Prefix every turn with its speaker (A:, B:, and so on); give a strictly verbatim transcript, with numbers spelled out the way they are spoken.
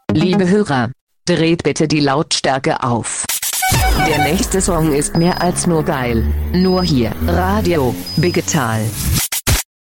A: Liebe Hörer, dreht bitte die Lautstärke auf. Der nächste Song ist mehr als nur geil. Nur hier, Radio Digital.